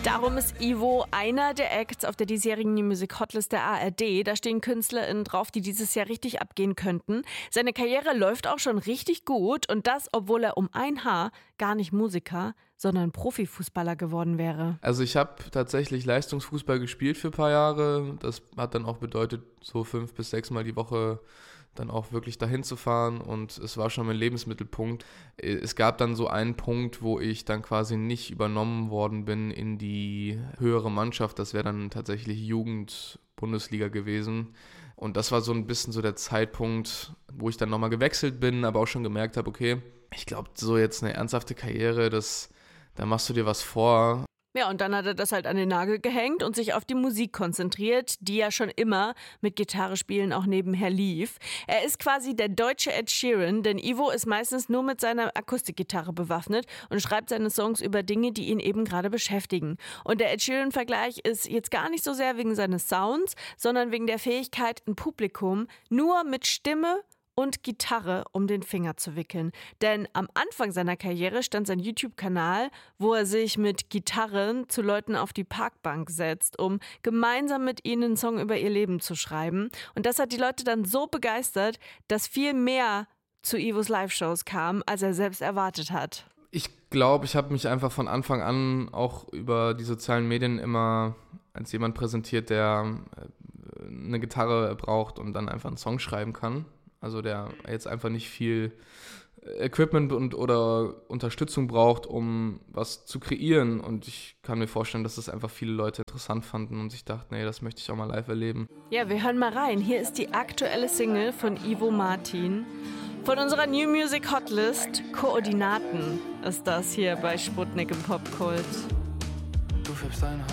Darum ist Ivo einer der Acts auf der diesjährigen New Music Hotlist der ARD. Da stehen KünstlerInnen drauf, die dieses Jahr richtig abgehen könnten. Seine Karriere läuft auch schon richtig gut und das, obwohl er um ein Haar gar nicht Musiker, sondern Profifußballer geworden wäre. Also ich habe tatsächlich Leistungsfußball gespielt für ein paar Jahre. Das hat dann auch bedeutet, so 5 bis 6 Mal die Woche dann auch wirklich dahin zu fahren und es war schon mein Lebensmittelpunkt. Es gab dann so einen Punkt, wo ich dann quasi nicht übernommen worden bin in die höhere Mannschaft. Das wäre dann tatsächlich Jugend-Bundesliga gewesen. Und das war so ein bisschen so der Zeitpunkt, wo ich dann nochmal gewechselt bin, aber auch schon gemerkt habe, okay, ich glaube, so jetzt eine ernsthafte Karriere, da machst du dir was vor. Ja, und dann hat er das halt an den Nagel gehängt und sich auf die Musik konzentriert, die ja schon immer mit Gitarre spielen auch nebenher lief. Er ist quasi der deutsche Ed Sheeran, denn Ivo ist meistens nur mit seiner Akustikgitarre bewaffnet und schreibt seine Songs über Dinge, die ihn eben gerade beschäftigen. Und der Ed Sheeran-Vergleich ist jetzt gar nicht so sehr wegen seines Sounds, sondern wegen der Fähigkeit, ein Publikum nur mit Stimme und Gitarre um den Finger zu wickeln. Denn am Anfang seiner Karriere stand sein YouTube-Kanal, wo er sich mit Gitarren zu Leuten auf die Parkbank setzt, um gemeinsam mit ihnen einen Song über ihr Leben zu schreiben. Und das hat die Leute dann so begeistert, dass viel mehr zu Ivos Live-Shows kam, als er selbst erwartet hat. Ich glaube, ich habe mich einfach von Anfang an auch über die sozialen Medien immer als jemand präsentiert, der eine Gitarre braucht und dann einfach einen Song schreiben kann. Also der jetzt einfach nicht viel Equipment oder Unterstützung braucht, um was zu kreieren. Und ich kann mir vorstellen, dass das einfach viele Leute interessant fanden und sich dachten, nee, das möchte ich auch mal live erleben. Ja, wir hören mal rein. Hier ist die aktuelle Single von Ivo Martin. Von unserer New Music Hotlist, Koordinaten, ist das hier bei Sputnik im Popkult. Du färbst dein Haar